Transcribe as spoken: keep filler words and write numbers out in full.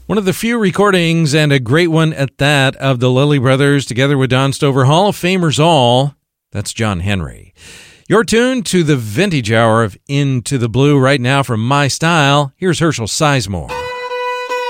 One of the few recordings, and a great one at that, of the Lilly Brothers together with Don Stover, Hall of Famers all. That's John Henry. You're tuned to the vintage hour of Into the Blue right now from My Style. Here's Herschel Sizemore.